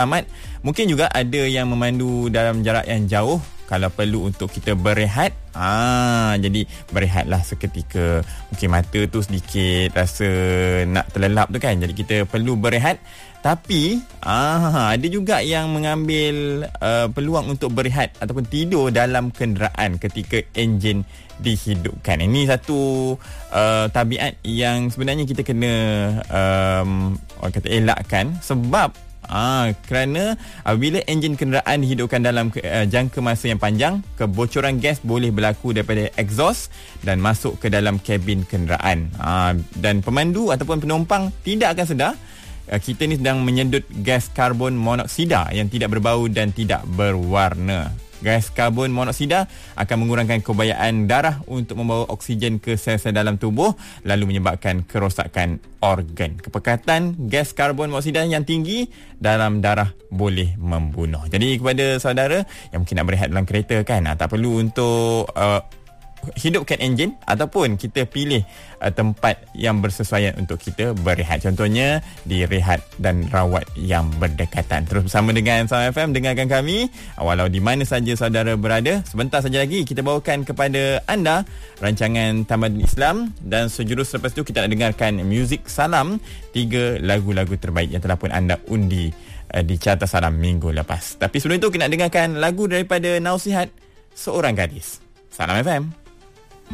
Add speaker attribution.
Speaker 1: Amat, mungkin juga ada yang memandu dalam jarak yang jauh kalau perlu untuk kita berehat. Jadi berehatlah seketika. Mungkin mata tu sedikit rasa nak terlelap tu kan. Jadi kita perlu berehat. Tapi ada juga yang mengambil peluang untuk berehat ataupun tidur dalam kenderaan ketika enjin dihidupkan. Ini satu tabiat yang sebenarnya kita kena orang kata elakkan, sebab kerana apabila enjin kenderaan dihidupkan dalam jangka masa yang panjang, kebocoran gas boleh berlaku daripada exhaust dan masuk ke dalam kabin kenderaan. Dan pemandu ataupun penumpang tidak akan sedar kita ni sedang menyedut gas karbon monoksida yang tidak berbau dan tidak berwarna. Gas karbon monoksida akan mengurangkan kebayaan darah untuk membawa oksigen ke sel-sel dalam tubuh, lalu menyebabkan kerosakan organ. Kepekatan gas karbon monoksida yang tinggi dalam darah boleh membunuh. Jadi kepada saudara yang mungkin nak berehat dalam kereta kan, tak perlu untuk hidupkan enjin ataupun kita pilih tempat yang bersesuaian untuk kita berehat. Contohnya di rehat dan rawat yang berdekatan. Terus bersama dengan Salam FM, dengarkan kami walau di mana saja saudara berada. Sebentar saja lagi kita bawakan kepada anda rancangan Tamadun Islam, dan sejurus selepas itu kita nak dengarkan muzik salam, 3 lagu-lagu terbaik yang telah pun anda undi di Carta Salam minggu lepas. Tapi sebelum itu kita nak dengarkan lagu daripada Nausihat Seorang Gadis. Salam FM.